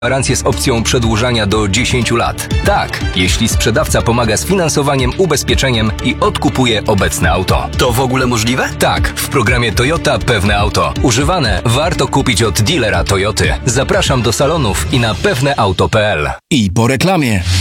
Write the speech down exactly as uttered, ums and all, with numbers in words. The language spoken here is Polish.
Gwarancję z opcją przedłużania do dziesięciu lat. Tak, jeśli sprzedawca pomaga z finansowaniem, ubezpieczeniem i odkupuje obecne auto. To w ogóle możliwe? Tak, w programie Toyota Pewne Auto. Używane warto kupić od dealera Toyoty. Zapraszam do salonów i na pewneauto kropka p l. I po reklamie.